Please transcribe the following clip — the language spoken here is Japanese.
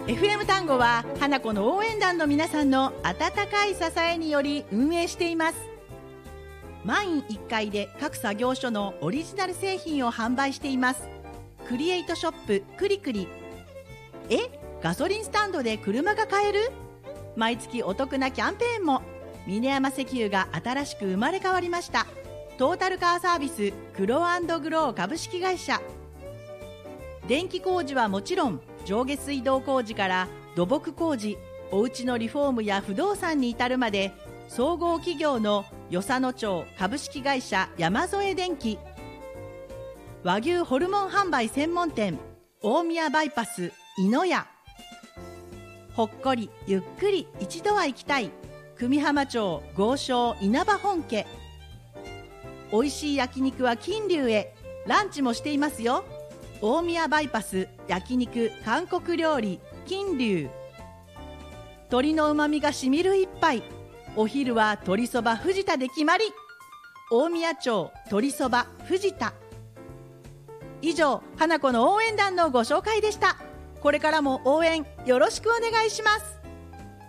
FM 単語は花子の応援団の皆さんの温かい支えにより運営しています。満員1階で各作業所のオリジナル製品を販売しています。クリエイトショップクリクリ。ガソリンスタンドで車が買える？毎月お得なキャンペーンも。峰山石油が新しく生まれ変わりました。トータルカーサービスグロー&グロー株式会社。電気工事はもちろん、上下水道工事から土木工事、お家のリフォームや不動産に至るまで、総合企業の与謝野町株式会社山添電機。和牛ホルモン販売専門店大宮バイパスいのや。ほっこりゆっくり一度は行きたい久美浜町豪商稲葉本家。おいしい焼肉は金龍へ。ランチもしていますよ。大宮バイパス焼肉韓国料理金龍。鶏のうまみがしみる一杯。お昼は鶏そば藤田で決まり。大宮町鶏そば藤田。以上、花子の応援団のご紹介でした。これからも応援よろしくお願いします。